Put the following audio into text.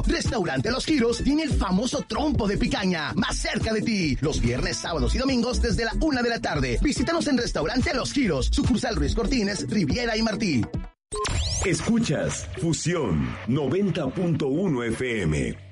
Restaurante Los Giros tiene el famoso trompo de picaña, más cerca de ti. Los viernes, sábados y domingos desde la 1 de la tarde. Visítanos en Restaurante Los Giros, sucursal Ruiz Cortines, Riviera y Martí. Escuchas Fusión 90.1 FM.